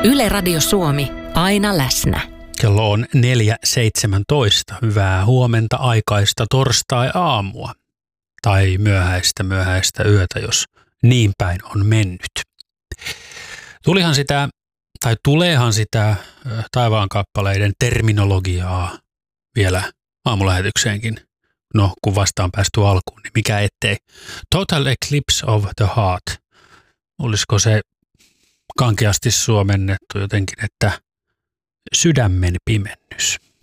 Yle Radio Suomi, aina läsnä. Kello on 4.17. Hyvää huomenta aikaista torstai-aamua. Tai myöhäistä yötä, jos niin päin on mennyt. Tuleehan sitä taivaankappaleiden terminologiaa vielä aamulähetykseenkin. No, kun vastaan päästy alkuun, niin mikä ettei. Total eclipse of the heart. Olisiko se kankeasti suomennettu jotenkin, että sydämen pimennys.